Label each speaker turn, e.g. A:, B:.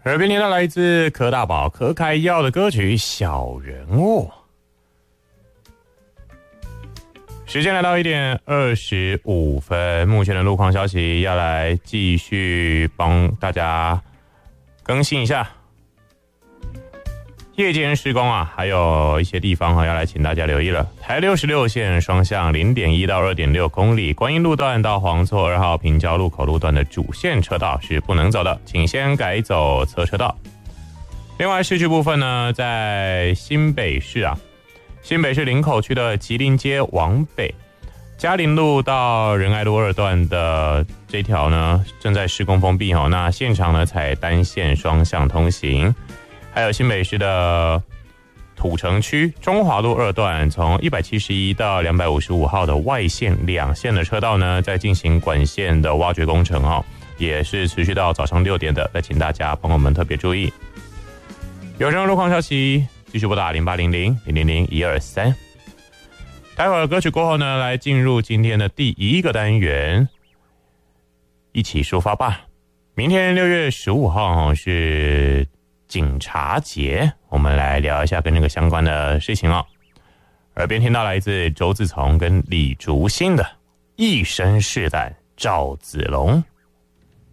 A: 耳边听到来自柯大宝、柯开耀的歌曲《小人物》。时间来到1点25分，目前的路况消息要来继续帮大家更新一下。夜间施工啊，还有一些地方要来请大家留意了。台66线双向 0.1 到 2.6 公里，观音路段到黄厝2号平交路口路段的主线车道是不能走的，请先改走侧车道。另外市区部分呢，在新北市林口区的吉林街往北，嘉林路到仁爱路2段的这条呢正在施工封闭，那现场呢采单线双向通行。还有新北市的土城区中华路2段，从171到255号的外线2线的车道呢，在进行管线的挖掘工程也是持续到早上6点的，再请大家帮我们特别注意。有任何路况消息，继续拨打0800-000-123。待会儿歌曲过后呢，来进入今天的第1个单元，一起出发吧。明天6月15号是警察节，我们来聊一下跟这个相关的事情耳边听到来自周自从跟李竹新的一身是胆赵子龙。